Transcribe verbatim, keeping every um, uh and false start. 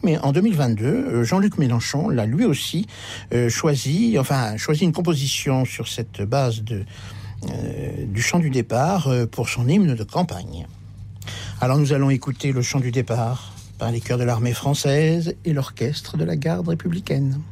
Mais en deux mille vingt-deux, Jean-Luc Mélenchon l'a lui aussi euh, choisi, enfin choisi une composition sur cette base de, euh, du chant du départ euh, pour son hymne de campagne. Alors nous allons écouter le chant du départ par les chœurs de l'armée française et l'orchestre de la garde républicaine.